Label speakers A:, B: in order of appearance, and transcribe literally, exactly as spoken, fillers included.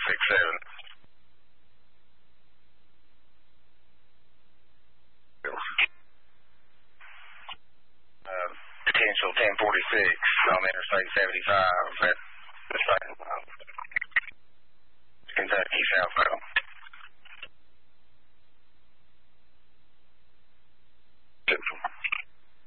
A: six seven. Uh, potential ten forty-six on Interstate seventy-five at the site. Kentucky southbound.